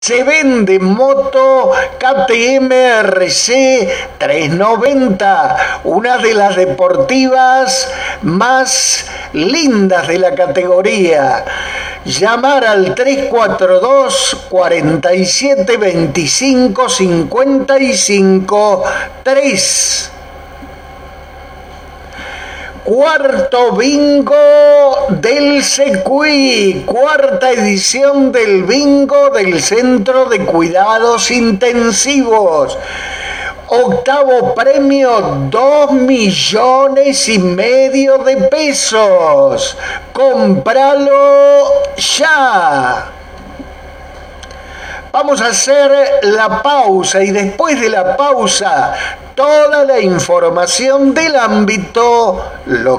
Se vende moto KTM RC 390, una de las deportivas más lindas de la categoría. Llamar al 342 47 25 55 3. Cuarto bingo del Secuí, cuarta edición del bingo del Centro de Cuidados Intensivos. Octavo premio, 2,5 millones de pesos. Cómpralo ya. Vamos a hacer la pausa y después de la pausa, toda la información del ámbito local.